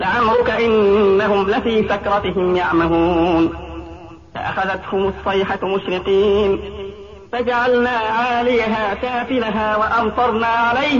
لعمرك إنهم لفي سكرتهم يعمهون فأخذتهم الصيحة مشرقين فجعلنا عاليها سافلها وأمطرنا عليهم